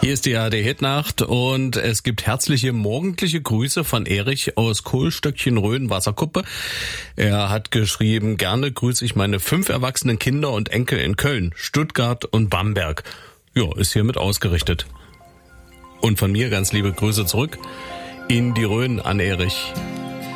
Hier ist die ARD-Hitnacht und es gibt herzliche morgendliche Grüße von Erich aus Kohlstöckchen, Rhön, Wasserkuppe. Er hat geschrieben, gerne grüße ich meine 5 erwachsenen Kinder und Enkel in Köln, Stuttgart und Bamberg. Ja, ist hiermit ausgerichtet. Und von mir ganz liebe Grüße zurück in die Rhön an Erich.